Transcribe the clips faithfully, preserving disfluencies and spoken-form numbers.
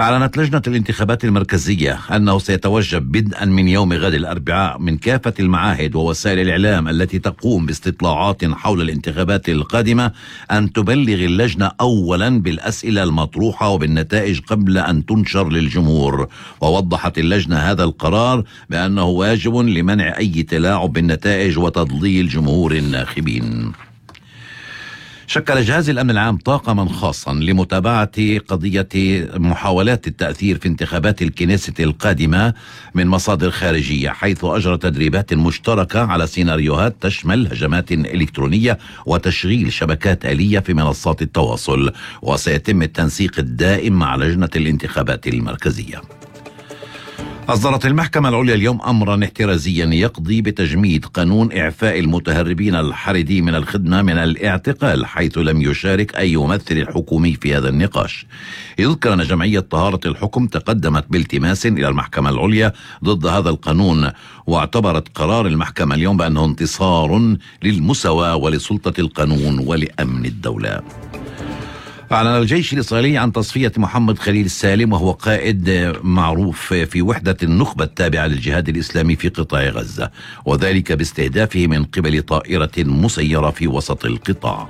أعلنت لجنة الانتخابات المركزية أنه سيتوجب بدءا من يوم غد الأربعاء من كافة المعاهد ووسائل الإعلام التي تقوم باستطلاعات حول الانتخابات القادمة أن تبلغ اللجنة أولا بالأسئلة المطروحة وبالنتائج قبل أن تنشر للجمهور. ووضحت اللجنة هذا القرار بأنه واجب لمنع أي تلاعب بالنتائج وتضليل جمهور الناخبين. شكل جهاز الأمن العام طاقما خاصا لمتابعة قضية محاولات التأثير في انتخابات الكنيسة القادمة من مصادر خارجية، حيث أجرى تدريبات مشتركة على سيناريوهات تشمل هجمات إلكترونية وتشغيل شبكات آلية في منصات التواصل. وسيتم التنسيق الدائم مع لجنة الانتخابات المركزية. أصدرت المحكمة العليا اليوم أمرا احترازيا يقضي بتجميد قانون إعفاء المتهربين الحريدي من الخدمة من الاعتقال، حيث لم يشارك أي ممثل حكومي في هذا النقاش. يذكر أن جمعية طهارة الحكم تقدمت بالتماس إلى المحكمة العليا ضد هذا القانون، واعتبرت قرار المحكمة اليوم بأنه انتصار للمساواة ولسلطة القانون ولأمن الدولة. أعلن الجيش الإسرائيلي عن تصفية محمد خليل السالم، وهو قائد معروف في وحدة النخبة التابعة للجهاد الإسلامي في قطاع غزة، وذلك باستهدافه من قبل طائرة مسيرة في وسط القطاع.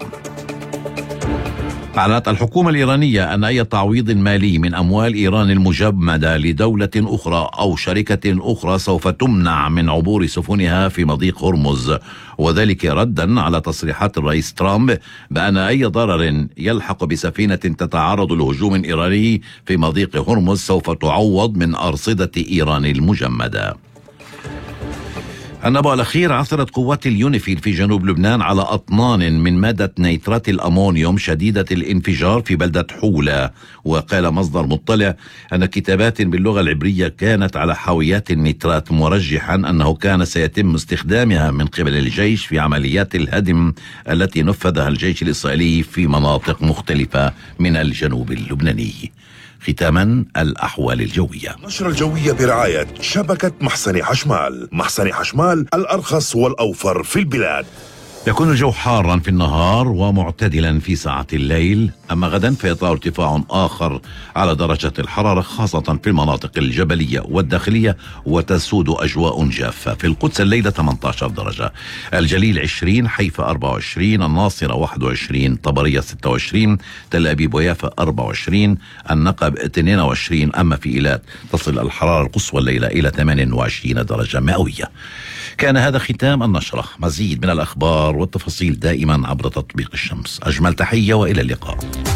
أعلنت الحكومة الإيرانية أن أي تعويض مالي من أموال إيران المجمدة لدولة أخرى أو شركة أخرى سوف تمنع من عبور سفنها في مضيق هرمز، وذلك ردا على تصريحات الرئيس ترامب بأن أي ضرر يلحق بسفينة تتعرض لهجوم إيراني في مضيق هرمز سوف تعوض من أرصدة إيران المجمدة. النبأ الأخير: عثرت قوات اليونيفيل في جنوب لبنان على أطنان من مادة نيترات الأمونيوم شديدة الانفجار في بلدة حولة. وقال مصدر مطلع أن كتابات باللغة العبرية كانت على حاويات النيترات، مرجحا أنه كان سيتم استخدامها من قبل الجيش في عمليات الهدم التي نفذها الجيش الإسرائيلي في مناطق مختلفة من الجنوب اللبناني. ختاما الأحوال الجوية. نشرة الجوية برعاية شبكة محسن حشمال. محسن حشمال الأرخص والأوفر في البلاد. يكون الجو حارا في النهار ومعتدلا في ساعة الليل، أما غدا فيطرأ ارتفاع آخر على درجة الحرارة خاصة في المناطق الجبلية والداخلية، وتسود أجواء جافة. في القدس الليلة ثمانية عشر درجة، الجليل عشرين، حيفا أربعة وعشرين، الناصرة واحد وعشرين، طبرية ستة وعشرين، تل أبيب ويافا أربعة وعشرين، النقب اثنين وعشرين. أما في إيلات تصل الحرارة القصوى الليلة إلى ثمانية وعشرين درجة مئوية. كان هذا ختام النشرة. مزيد من الأخبار والتفاصيل دائما عبر تطبيق الشمس. أجمل تحية وإلى اللقاء.